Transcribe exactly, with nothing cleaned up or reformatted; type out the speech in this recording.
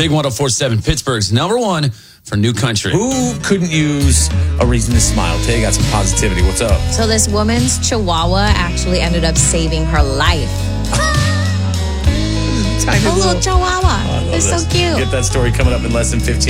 Big one oh four point seven, Pittsburgh's number one for New Country. Who couldn't use a reason to smile? Tay got some positivity. What's up? So this woman's chihuahua actually ended up saving her life. Tiny A little chihuahua. It's so cute. Get that story coming up in less than fifteen.